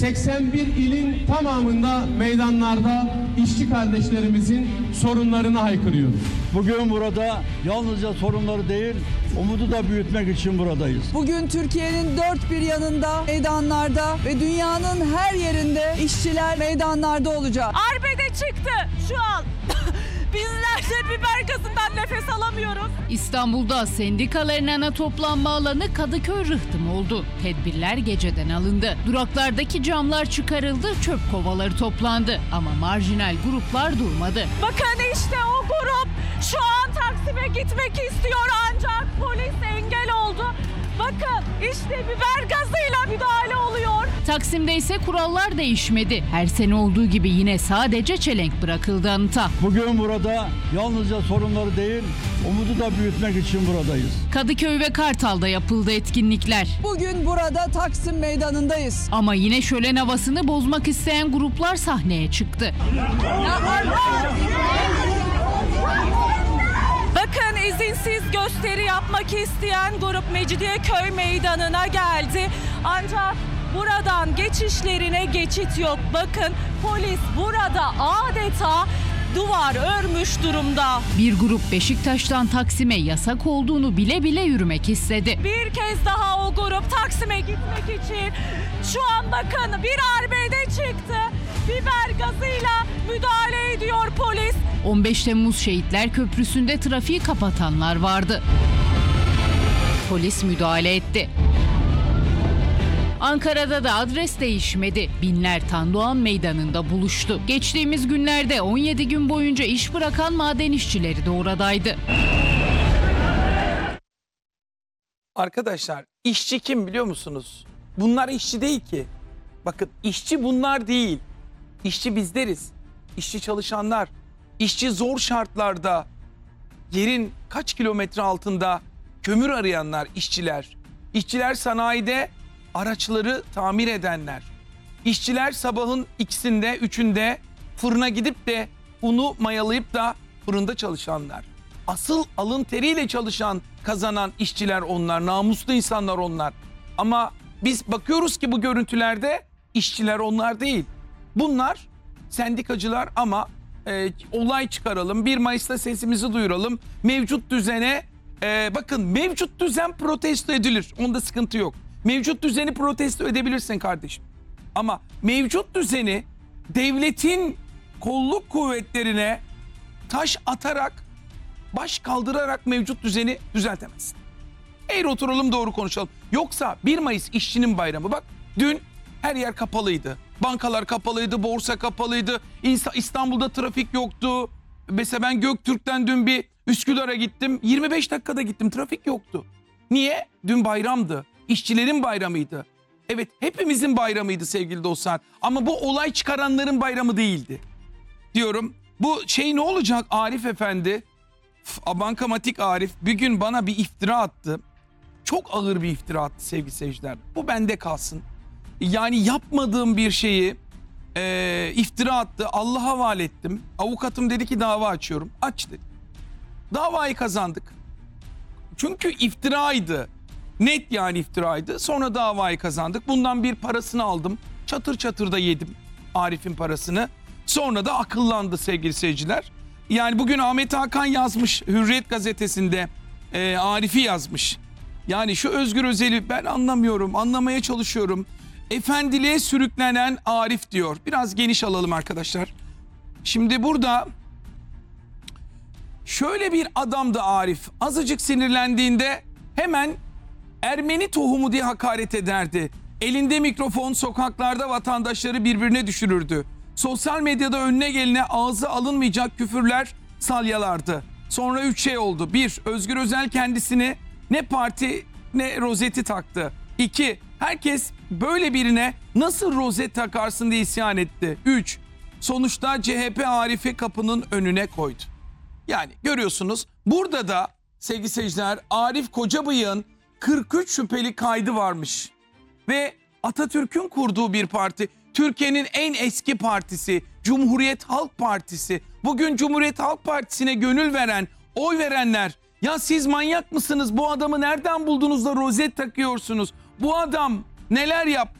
81 ilin tamamında meydanlarda işçi kardeşlerimizin sorunlarını haykırıyoruz. Bugün burada yalnızca sorunları değil, umudu da büyütmek için buradayız. Bugün Türkiye'nin dört bir yanında, meydanlarda ve dünyanın her yerinde işçiler meydanlarda olacak. Arbede çıktı şu an. Binlerce biber gazından nefes alamıyoruz. İstanbul'da sendikaların ana toplanma alanı Kadıköy Rıhtım oldu. Tedbirler geceden alındı. Duraklardaki camlar çıkarıldı, çöp kovaları toplandı. Ama marjinal gruplar durmadı. Bakın işte o grup şu an Taksim'e gitmek istiyor ancak polis engel oldu. Bakın işte biber gazıyla müdahale oluyor. Taksim'de ise kurallar değişmedi. Her sene olduğu gibi yine sadece çelenk bırakıldı anıta. Bugün burada yalnızca sorunları değil, umudu da büyütmek için buradayız. Kadıköy ve Kartal'da yapıldı etkinlikler. Bugün burada Taksim Meydanı'ndayız. Ama yine şölen havasını bozmak isteyen gruplar sahneye çıktı. Bakın izinsiz gösteri yapmak isteyen grup Mecidiyeköy Meydanı'na geldi. Ancak buradan geçişlerine geçit yok. Bakın polis burada adeta duvar örmüş durumda. Bir grup Beşiktaş'tan Taksim'e yasak olduğunu bile bile yürümek istedi. Bir kez daha o grup Taksim'e gitmek için şu an bakın bir arbede çıktı. Biber gazıyla müdahale ediyor polis. 15 Temmuz Şehitler Köprüsü'nde trafiği kapatanlar vardı. Polis müdahale etti. Ankara'da da adres değişmedi. Binler Tandoğan Meydanı'nda buluştu. Geçtiğimiz günlerde 17 gün boyunca iş bırakan maden işçileri de oradaydı. Arkadaşlar işçi kim biliyor musunuz? Bunlar işçi değil ki. Bakın işçi bunlar değil. İşçi bizleriz. İşçi çalışanlar. İşçi zor şartlarda yerin kaç kilometre altında kömür arayanlar işçiler. İşçiler sanayide araçları tamir edenler. İşçiler sabahın 2'sinde 3'ünde fırına gidip de unu mayalayıp da fırında çalışanlar. Asıl alın teriyle çalışan, kazanan işçiler onlar, namuslu insanlar onlar. Ama biz bakıyoruz ki bu görüntülerde işçiler onlar değil. Bunlar sendikacılar ama olay çıkaralım, 1 Mayıs'ta sesimizi duyuralım. Mevcut düzene, bakın mevcut düzen protesto edilir, onda sıkıntı yok. Mevcut düzeni protesto edebilirsin kardeşim. Ama mevcut düzeni devletin kolluk kuvvetlerine taş atarak, baş kaldırarak mevcut düzeni düzeltemezsin. Eğer oturalım doğru konuşalım. Yoksa 1 Mayıs işçinin bayramı. Bak dün her yer kapalıydı. Bankalar kapalıydı, borsa kapalıydı. İstanbul'da trafik yoktu. Mesela ben Göktürk'ten dün bir Üsküdar'a gittim. 25 dakikada gittim, trafik yoktu. Niye? Dün bayramdı. İşçilerin bayramıydı. Evet, hepimizin bayramıydı sevgili dostlar. Ama bu olay çıkaranların bayramı değildi. Diyorum. Bu şey ne olacak Arif Efendi? Bankamatik Arif bir gün bana bir iftira attı. Çok ağır bir iftira attı sevgili seyirciler. Bu bende kalsın. Yani yapmadığım bir şeyi iftira attı. Allah'a havale ettim. Avukatım dedi ki dava açıyorum. Aç dedi. Davayı kazandık. Çünkü iftiraydı. Net yani iftiraydı. Sonra davayı kazandık. Bundan bir parasını aldım. Çatır çatır da yedim Arif'in parasını. Sonra da akıllandı sevgili seyirciler. Yani bugün Ahmet Hakan yazmış Hürriyet gazetesinde, Arif'i yazmış. Yani şu Özgür Özel'i ben anlamıyorum, anlamaya çalışıyorum. Efendiliğe sürüklenen Arif diyor. Biraz geniş alalım arkadaşlar. Şimdi burada şöyle bir adamdı Arif. Azıcık sinirlendiğinde hemen Ermeni tohumu diye hakaret ederdi. Elinde mikrofon sokaklarda vatandaşları birbirine düşürürdü. Sosyal medyada önüne gelene ağzı alınmayacak küfürler salyalardı. Sonra 3 şey oldu. 1. Özgür Özel kendisini ne parti ne rozeti taktı. 2. Herkes böyle birine nasıl rozet takarsın diye isyan etti. 3. Sonuçta CHP Arif'i kapının önüne koydu. Yani görüyorsunuz burada da sevgili seyirciler Arif Kocabıyık'ın 43 şüpheli kaydı varmış. Ve Atatürk'ün kurduğu bir parti. Türkiye'nin en eski partisi Cumhuriyet Halk Partisi. Bugün Cumhuriyet Halk Partisi'ne gönül veren, oy verenler, ya siz manyak mısınız? Bu adamı nereden buldunuz da rozet takıyorsunuz? Bu adam neler yapmış?